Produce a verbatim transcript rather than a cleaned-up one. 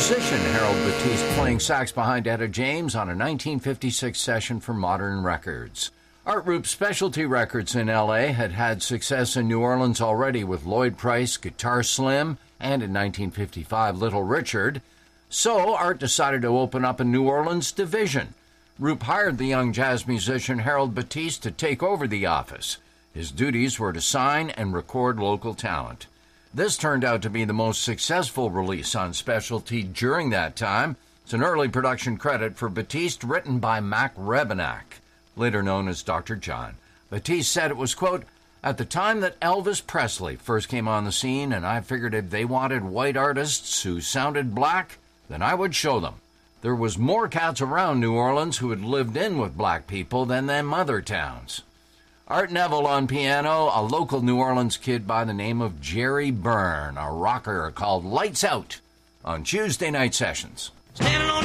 musician Harold Batiste playing sax behind Etta James on a nineteen fifty-six session for Modern Records. Art Rupe Specialty Records in L A had had success in New Orleans already with Lloyd Price, Guitar Slim, and in nineteen fifty-five, Little Richard. So Art decided to open up a New Orleans division. Rupe hired the young jazz musician Harold Batiste to take over the office. His duties were to sign and record local talent. This turned out to be the most successful release on Specialty during that time. It's an early production credit for Batiste written by Mac Rebennack, later known as Doctor John. Batiste said it was, quote, "At the time that Elvis Presley first came on the scene, and I figured if they wanted white artists who sounded black, then I would show them. There was more cats around New Orleans who had lived in with black people than them other towns." Art Neville on piano, a local New Orleans kid by the name of Jerry Byrne, a rocker called Lights Out on Tuesday Night Sessions. Standing on